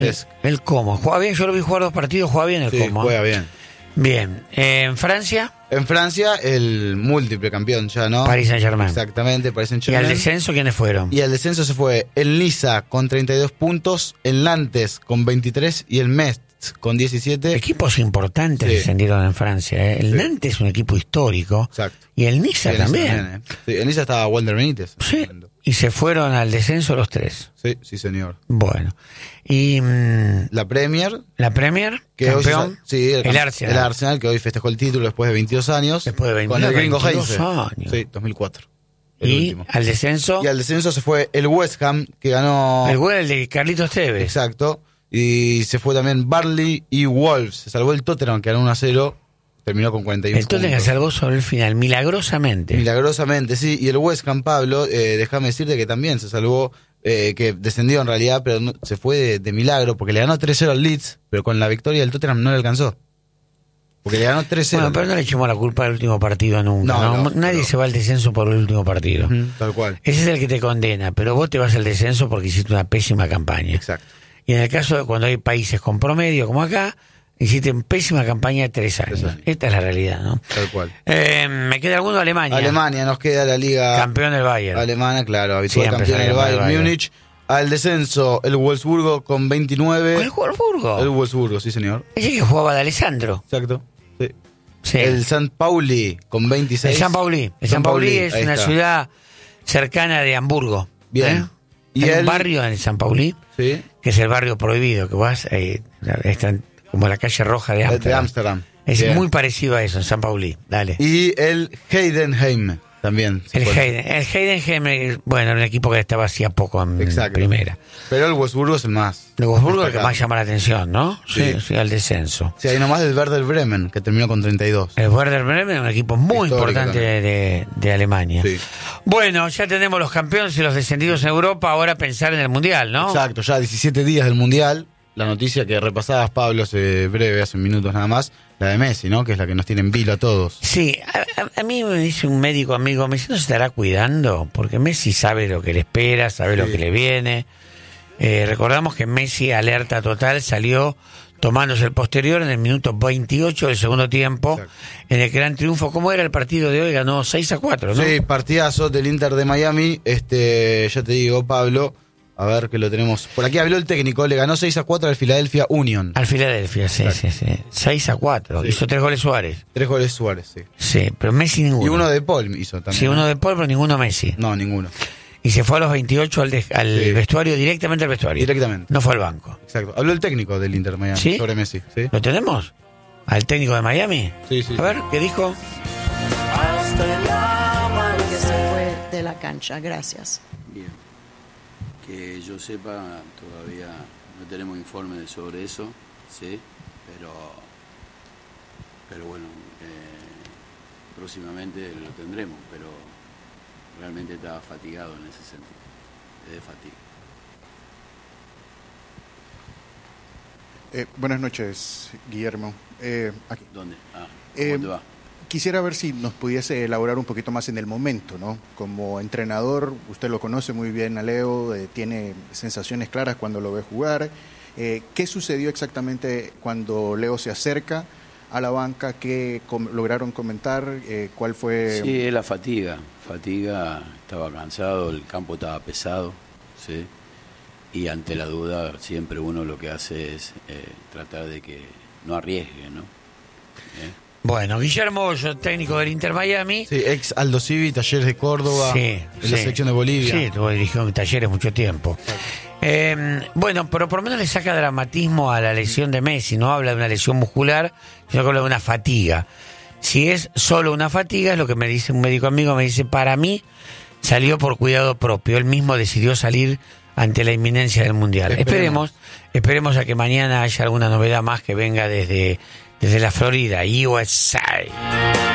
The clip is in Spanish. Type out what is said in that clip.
El Como. ¿Juega bien? Yo lo vi jugar 2 partidos, juega bien el Como. Juega bien. Bien. ¿En Francia? En Francia, el múltiple campeón ya, ¿no? Paris Saint-Germain. Exactamente, Paris ¿Y Saint-Germain. al descenso quiénes fueron? Y al descenso se fue el Niza con 32 puntos, el Nantes con 23 y el Metz con 17. Equipos importantes descendieron en Francia. El Nantes es un equipo histórico. Exacto. Y el Niza también. Sí, el Niza estaba Walter Benítez. Sí. Y se fueron al descenso los 3. Sí, señor. Bueno. Y la Premier, que campeón, el Arsenal, que hoy festejó el título después de 22 años. Después de 22 con el gringo Heinze. años. Sí, 2004. Y último. al descenso. Y al descenso se fue el West Ham, que ganó. El de Carlitos Tevez. Exacto. Y se fue también Burnley y Wolves. Se salvó el Tottenham, que ganó 1-0. Terminó con 41 puntos. El Tottenham salvó sobre el final, milagrosamente. Milagrosamente, sí. Y el West Ham, Pablo, déjame decirte que también se salvó, que descendió en realidad, pero no, se fue de milagro, porque le ganó 3-0 al Leeds, pero con la victoria del Tottenham no le alcanzó. Porque le ganó 3-0. Bueno, pero no le echemos la culpa del último partido nunca. Nadie se va al descenso por el último partido. Tal cual. Ese es el que te condena, pero vos te vas al descenso porque hiciste una pésima campaña. Exacto. Y en el caso de cuando hay países con promedio, como acá, hiciste una pésima campaña de 3 años. Esta es la realidad, ¿no? Tal cual. ¿Me queda alguno? Alemania. Alemania, nos queda la liga... Campeón del Bayern. Alemana, claro, habitual campeón del Bayern Múnich. Al descenso, el Wolfsburgo con 29. ¿El Wolfsburgo? El Wolfsburgo, sí, señor. Ese que jugaba de Alessandro. Exacto, sí. El San Pauli con 26. El San Pauli. El San Pauli es una ciudad cercana de Hamburgo. Bien. Y hay un barrio en el San Pauli, que es el barrio prohibido, que vas, como la calle roja de Ámsterdam. Es muy parecido a eso, en San Pauli. Dale. Y el Heidenheim también. El Heidenheim, bueno, un equipo que estaba hacía poco en primera. Pero el Wolfsburgo es el más. El Wolfsburgo es el que más llama la atención, ¿no? Sí, al descenso. Sí, hay nomás el Werder Bremen, que terminó con 32. El Werder Bremen es un equipo muy importante de Alemania. Sí. Bueno, ya tenemos los campeones y los descendidos en Europa, ahora pensar en el Mundial, ¿no? Exacto, ya 17 días del Mundial. La noticia que repasabas, Pablo, hace minutos nada más, la de Messi, ¿no? Que es la que nos tiene en vilo a todos. Sí, a mí me dice un médico amigo, me dice, ¿no se estará cuidando? Porque Messi sabe lo que le espera, sabe lo que le viene. Recordamos que Messi, alerta total, salió tomándose el posterior en el minuto 28 del segundo tiempo, en el gran triunfo. ¿Cómo era el partido de hoy? Ganó 6-4, ¿no? Sí, partidazo del Inter de Miami. Ya te digo, Pablo, a ver que lo tenemos. Por aquí habló el técnico, le ganó 6-4 al Philadelphia Union. Al Philadelphia, sí. 6-4. Hizo 3 goles Suárez. 3 goles Suárez, sí. Sí, pero Messi ninguno. Y uno de Paul hizo también. Sí, uno de Paul, pero ninguno Messi. No, ninguno. Y se fue a los 28 al vestuario, directamente al vestuario. Directamente. No fue al banco. Exacto. Habló el técnico del Inter Miami sobre Messi. ¿Sí? ¿Lo tenemos? ¿Al técnico de Miami? Sí. A ver, ¿qué dijo? Que se fue de la cancha. Gracias. Bien. Que yo sepa, todavía no tenemos informe sobre eso, ¿sí? Pero bueno, próximamente lo tendremos, pero realmente estaba fatigado en ese sentido, de fatiga. Buenas noches, Guillermo. Aquí. ¿Dónde? ¿Cómo te va? Quisiera ver si nos pudiese elaborar un poquito más en el momento, ¿no? Como entrenador, usted lo conoce muy bien a Leo, tiene sensaciones claras cuando lo ve jugar. ¿Qué sucedió exactamente cuando Leo se acerca a la banca? ¿Qué lograron comentar? ¿Cuál fue...? Sí, es la fatiga, estaba cansado, el campo estaba pesado, ¿sí? Y ante la duda siempre uno lo que hace es tratar de que no arriesgue, ¿no? Bueno, Guillermo Bollo, técnico del Inter Miami. Sí, ex Aldo Civi, Talleres de Córdoba, de la selección de Bolivia. Sí, tuvo dirigido en Talleres mucho tiempo. Bueno, pero por lo menos le saca dramatismo a la lesión de Messi. No habla de una lesión muscular, sino que habla de una fatiga. Si es solo una fatiga, es lo que me dice un médico amigo, me dice, para mí salió por cuidado propio. Él mismo decidió salir ante la inminencia del Mundial. Esperemos a que mañana haya alguna novedad más que venga desde la Florida, USA.